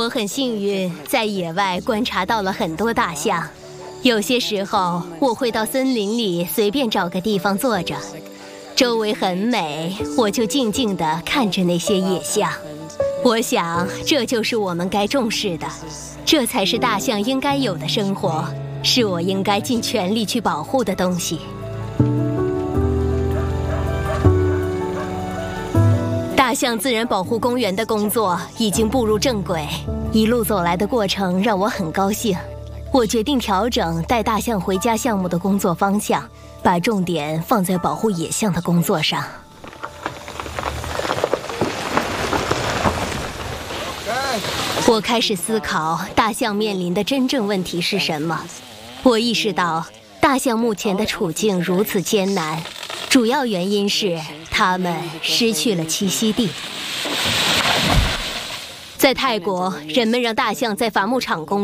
我很幸运，在野外观察到了很多大象。有些时候，我会到森林里随便找个地方坐着，周围很美，我就静静地看着那些野象。我想，这就是我们该重视的，这才是大象应该有的生活，是我应该尽全力去保护的东西。大象自然保护公园的工作已经步入正轨，一路走来的过程让我很高兴。我决定调整带大象回家项目的工作方向，把重点放在保护野象的工作上。我开始思考大象面临的真正问题是什么。我意识到，大象目前的处境如此艰难，主要原因是它们失去了栖息地。在泰国，人们让大象在伐木场工